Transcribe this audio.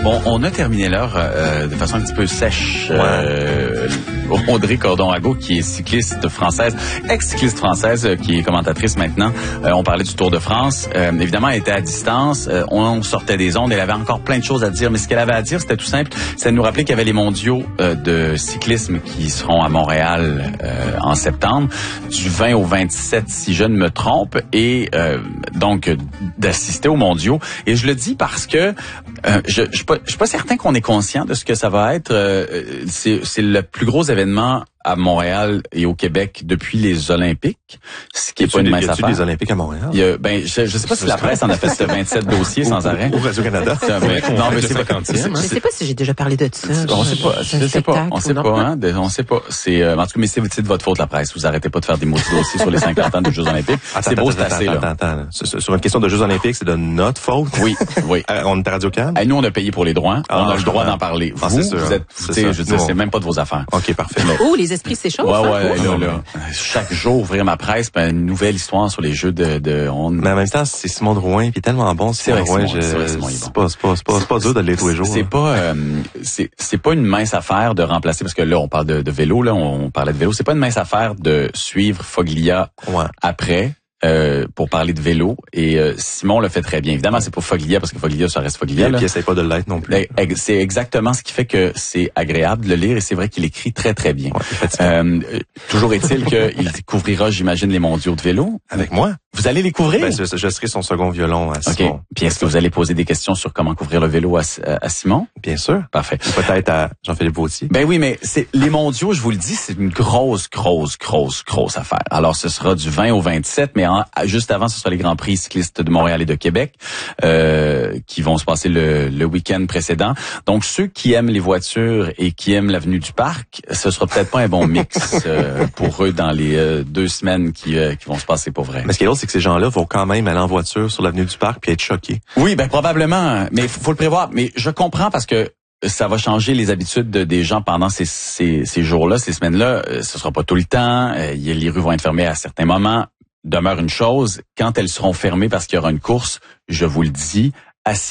Bon, on a terminé l'heure de façon un petit peu sèche. Audrey Cordon-Rago, qui est cycliste française, ex-cycliste française, qui est commentatrice maintenant. On parlait du Tour de France. Évidemment, elle était à distance. On sortait des ondes. Elle avait encore plein de choses à dire. Mais ce qu'elle avait à dire, c'était tout simple. C'est de nous rappeler qu'il y avait les mondiaux de cyclisme qui seront à Montréal en septembre, du 20 au 27, si je ne me trompe. Et donc, d'assister aux mondiaux. Et je le dis parce que je suis pas certain qu'on est conscient de ce que ça va être. C'est le plus gros événement à Montréal et au Québec depuis les Olympiques, ce qui est pas une mince affaire. Y a-tu des Olympiques à Montréal? Je sais pas si la presse en a fait ce 27 dossiers sans arrêt. Au Radio-Canada. Non, mais c'est pas Je sais pas si j'ai déjà parlé de ça. On sait pas. On sait pas. C'est en tout cas, mais c'est de votre faute, la presse. Vous arrêtez pas de faire des maudits dossiers sur les 50 ans des Jeux Olympiques. C'est beau, c'est assez, là. Attends. Sur une question de Jeux Olympiques, c'est de notre faute? Oui. On est à Radio-Can? Nous, on a payé pour les droits. On a le droit d'en parler. Vous êtes, c'est même pas de vos affaires. OK, parfait. Oh, les esprits s'échauffent. Là. Chaque jour, ouvrir ma presse, puis une nouvelle histoire sur les Jeux de Mais en même temps, c'est Simon Drouin, puis il est tellement bon, Simon Drouin. C'est pas dur de le lire tous les jours. C'est pas une mince affaire de remplacer, parce que là, on parle de vélo, là, on parlait de vélo. C'est pas une mince affaire de suivre Foglia après. Pour parler de vélo, et Simon le fait très bien. Évidemment, c'est pour Foglia, parce que Foglia, ça reste Foglia. Puis il essaie pas de l'être non plus. C'est exactement ce qui fait que c'est agréable de le lire, et c'est vrai qu'il écrit très, très bien. Toujours est-il qu'il couvrira, j'imagine, les mondiaux de vélo. Avec moi? Vous allez les couvrir? Je serai son second violon à Simon. OK. Puis est-ce que vous allez poser des questions sur comment couvrir le vélo à Simon? Bien sûr. Parfait. Peut-être à Jean-Philippe Vautier. Ben oui, mais les mondiaux, je vous le dis, c'est une grosse affaire. Alors, ce sera du 20 au 27, mais juste avant, ce sera les Grands Prix cyclistes de Montréal et de Québec qui vont se passer le week-end précédent. Donc, ceux qui aiment les voitures et qui aiment l'avenue du Parc, ce sera peut-être pas un bon mix pour eux dans les 2 semaines qui vont se passer pour vrai. Mais ce qui est drôle, c'est que ces gens-là vont quand même aller en voiture sur l'avenue du Parc puis être choqués. Oui, ben probablement, mais faut le prévoir. Mais je comprends parce que ça va changer les habitudes des gens pendant ces jours-là, ces semaines-là. Ce sera pas tout le temps. Les rues vont être fermées à certains moments. Demeure une chose, quand elles seront fermées parce qu'il y aura une course, je vous le dis,